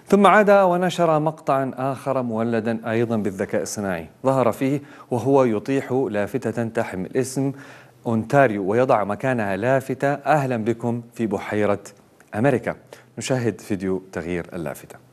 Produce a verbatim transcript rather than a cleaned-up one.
ثم عاد ونشر مقطعا آخر مولدا أيضا بالذكاء الصناعي، ظهر فيه وهو يطيح لافتة تحمل اسم أونتاريو ويضع مكانها لافتة أهلا بكم في بحيرة أمريكا. نشاهد فيديو تغيير اللافتة.